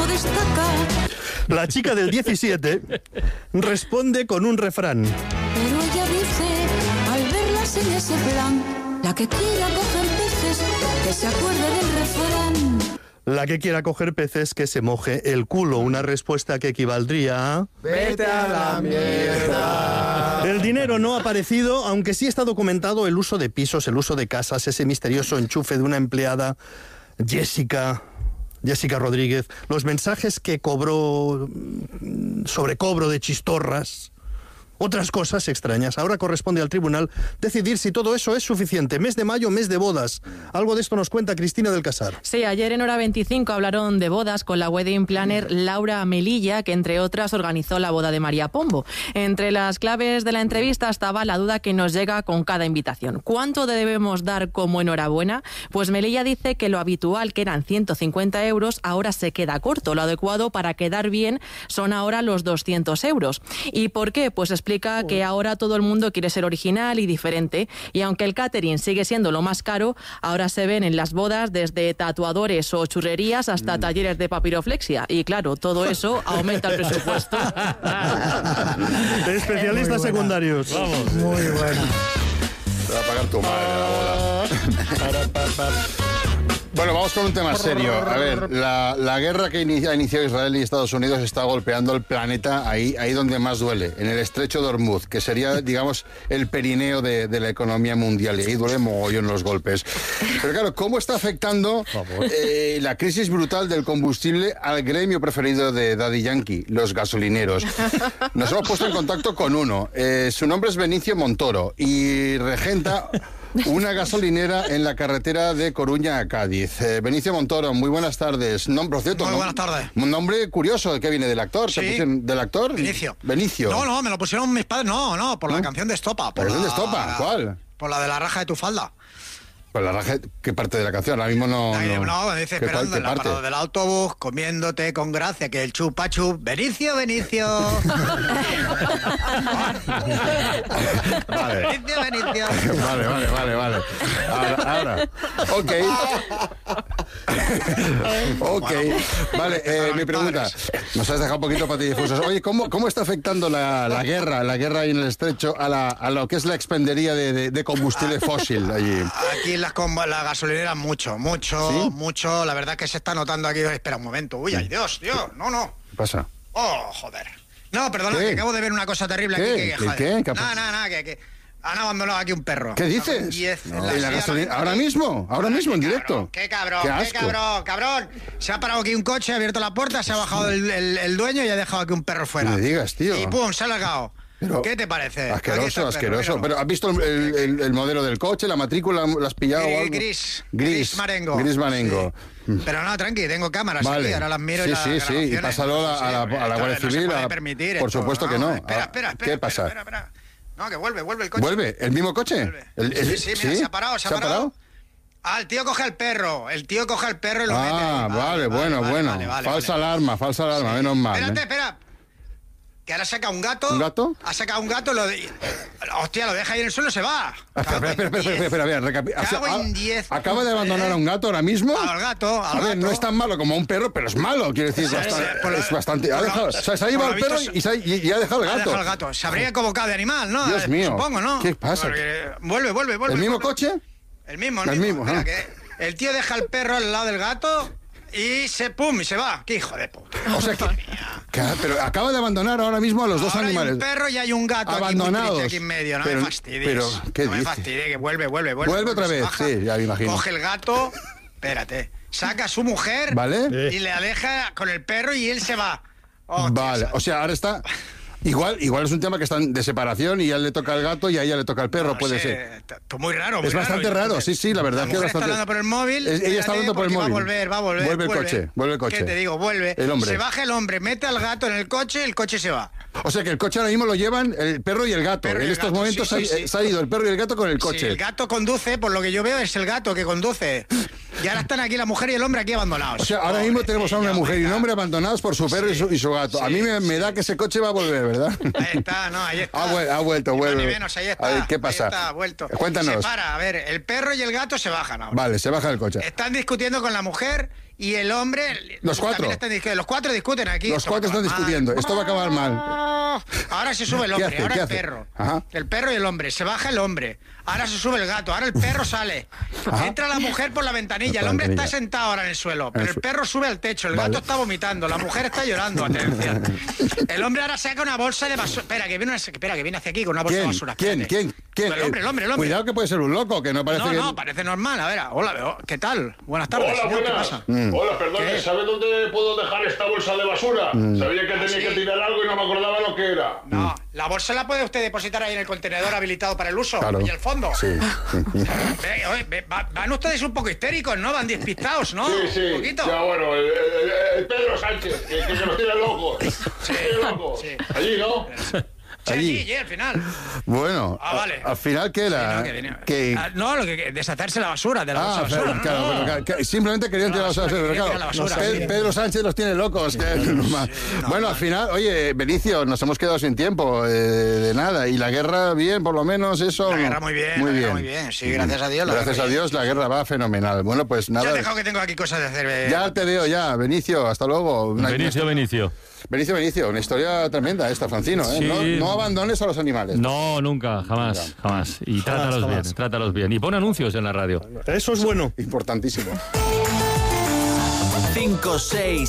destaca. La chica del 17 responde con un refrán. Pero ella dice, al verlas en ese plan, la que quiera coger peces, que se acuerde del refrán. La que quiera coger peces, que se moje el culo. Una respuesta que equivaldría a... ¡Vete a la mierda! El dinero no ha aparecido, aunque sí está documentado el uso de pisos, el uso de casas, ese misterioso enchufe de una empleada, Jessica Rodríguez, los mensajes que cobró, sobrecobro de chistorras, otras cosas extrañas. Ahora corresponde al tribunal decidir si todo eso es suficiente. Mes de mayo, mes de bodas. Algo de esto nos cuenta Cristina del Casar. Sí, ayer en Hora 25 hablaron de bodas con la wedding planner Laura Melilla, que entre otras organizó la boda de María Pombo. Entre las claves de la entrevista estaba la duda que nos llega con cada invitación. ¿Cuánto debemos dar como enhorabuena? Pues Melilla dice que lo habitual, que eran 150 euros, ahora se queda corto. Lo adecuado para quedar bien son ahora los 200 euros. ¿Y por qué? Pues explica que ahora todo el mundo quiere ser original y diferente, y aunque el catering sigue siendo lo más caro, ahora se ven en las bodas desde tatuadores o churrerías hasta talleres de papiroflexia, y claro, todo eso aumenta el presupuesto. Especialistas secundarios. Vamos. Muy bueno. Te va a pagar tu madre la boda. Bueno, vamos con un tema serio. A ver, la guerra que ha iniciado Israel y Estados Unidos está golpeando el planeta ahí donde más duele, en el estrecho de Hormuz, que sería, digamos, el perineo de la economía mundial. Y ahí duele mogollón los golpes. Pero claro, ¿cómo está afectando la crisis brutal del combustible al gremio preferido de Daddy Yankee, los gasolineros? Nos hemos puesto en contacto con uno. Su nombre es Benicio Montoro y regenta una gasolinera en la carretera de Coruña a Cádiz. Benicio Montoro, muy buenas tardes. Nombre, cierto, muy buenas tardes. Un nombre curioso, que viene del actor. Sí. ¿Del actor? Benicio. No, me lo pusieron mis padres. No, por la canción de Estopa. ¿Por la canción de Estopa? ¿Cuál? Por la de la raja de tu falda. Pues la raja, ¿qué parte de la canción? Ahora mismo no... No, dice, esperando en la parada del autobús, comiéndote con gracia, que el chupa chup. Benicio. Vale. Benicio. Vale. Ahora. Ok. Vale, mi pregunta. Nos has dejado un poquito patidifusos. Oye, ¿cómo está afectando la guerra ahí en el estrecho a lo que es la expendería de combustible fósil allí? Aquí en la gasolinera mucho. ¿Sí? Mucho. La verdad que se está notando aquí. Espera un momento. Uy, ay, Dios. No. ¿Qué pasa? Oh, joder. No, perdona, que acabo de ver una cosa terrible aquí. ¿Qué? Nada, que han abandonado aquí un perro. ¿Qué dices? ¿En la gasolinera? ¿Ahora mismo, en directo? Qué cabrón. Se ha parado aquí un coche, ha abierto la puerta, se ha bajado el dueño y ha dejado aquí un perro fuera. No me digas, tío. Y pum, se ha largado. Pero, ¿qué te parece? Asqueroso. Pero, ¿Pero has visto el modelo del coche, la matrícula, la has pillado o algo? Gris marengo. Gris marengo. Sí. Pero no, tranqui, tengo cámaras aquí, ahora las miro y las Sí, y pásalo a la Guardia Civil. No se puede permitir por esto, supuesto que no. Espera. ¿Qué pasa? Espera. No, que vuelve el coche. ¿Vuelve? ¿El mismo coche? Sí, mira, se ha parado. El tío coge al perro. El tío coge al perro y lo mete. Vale, bueno. Falsa alarma, menos mal. Espera. Que ahora saca un gato. ¿Un gato? Ha sacado un gato, lo deja ahí en el suelo y se va. Espera, ¿acaba de abandonar a un gato ahora mismo? Al gato. A ver, no es tan malo como un perro, pero es malo, quiero decir, es bastante... Se ha llevado el perro y ha dejado el gato. Ha dejado el gato. Se habría equivocado de animal, ¿no? Dios mío. Supongo, ¿no? ¿Qué pasa? Vuelve. ¿El mismo coche? El mismo. Espera, que el tío deja el perro al lado del gato... Y se va. ¡Qué hijo de puta! O sea pero acaba de abandonar ahora mismo a los dos animales. Hay un perro y hay un gato abandonados aquí en medio. No me fastidies. Pero, ¿qué dices? Me fastidies, que vuelve. Vuelve otra vez, sí, ya me imagino. Coge el gato, espérate, saca a su mujer, ¿vale? Y le aleja con el perro y él se va. Vale, o sea, ahora está... Igual es un tema que están de separación y a él le toca el gato y a ella le toca el perro, puede ser. Muy raro. Es bastante raro, sí, la verdad. La mujer está hablando por el móvil. Ella está hablando por el móvil. Va a volver. Vuelve el coche. ¿Qué te digo? Vuelve. El hombre. Se baja el hombre, mete al gato en el coche se va. O sea que el coche ahora mismo lo llevan el perro y el gato. En estos momentos se ha ido el perro y el gato con el coche. Sí, el gato conduce, por lo que yo veo es el gato que conduce. Y ahora están aquí la mujer y el hombre aquí abandonados. O sea, ahora mismo tenemos a una mujer y un hombre abandonados por su perro y su gato. A mí me da que ese coche va a volver, ¿verdad? Ahí está. Ha vuelto, vuelve. Ni menos, ahí está. A ver, ¿qué pasa? Ahí está, ha vuelto. Cuéntanos. A ver, el perro y el gato se bajan ahora. Vale, se baja el coche. Están discutiendo con la mujer y el hombre... Los cuatro. Los cuatro discuten aquí. Los cuatro están discutiendo. Esto va a acabar mal. Ahora se sube el hombre, ¿Qué ahora hace? el perro. Ajá. El perro y el hombre. Se baja el hombre. Ahora se sube el gato. Ahora el perro sale. Ajá. Entra la mujer por la ventanilla. Por El la hombre ventanilla. está sentado ahora en el suelo. Pero el perro sube al techo. El Vale. gato está vomitando. La mujer está llorando. Atención. El hombre ahora saca una bolsa de basura. Espera, que viene hacia aquí con una bolsa de basura. ¿Quién? Espérate. El hombre. Cuidado que puede ser un loco, que no parece que... No, parece normal. A ver, hola, ¿qué tal? Buenas tardes, Hola, señor, ¿qué buenas. pasa? Hola, perdón, ¿Qué? ¿sabe dónde puedo dejar esta bolsa de basura? Sabía que tenía que tirar algo y no me acordaba lo que era. No, la bolsa la puede usted depositar ahí en el contenedor habilitado para el uso. Claro. Y el fondo. Sí. Van ustedes un poco histéricos, ¿no? Van despistados, ¿no? Sí. Un poquito. Ya, bueno, el Pedro Sánchez, que nos tiene locos. Sí. Tiene locos. Sí. Allí, ¿no? Allí. Al final. Bueno, Vale. al final, ¿qué era? No, lo que deshacerse la basura, de la bolsa de basura. Claro, ¿no? bueno, que simplemente querían tirar la basura. Pero querían claro, tirar la basura, sí. Pedro Sánchez los tiene locos. Que es normal. Bueno, al final, oye, Benicio, nos hemos quedado sin tiempo de nada. Y la guerra, bien, por lo menos, eso... La guerra muy bien, Muy la bien. guerra muy bien. Sí, gracias a Dios. la Gracias guerra a bien. Dios, la guerra va fenomenal. Bueno, pues Ya nada... he dejado que tengo aquí cosas de hacer. Ya te veo, ya. Benicio, hasta luego. Benicio. Benicio, una historia tremenda esta, Francino. ¿eh? Sí. No abandones a los animales. No, nunca, jamás. Y trátalos bien. Y pon anuncios en la radio. Eso es bueno. Importantísimo. 5, 6,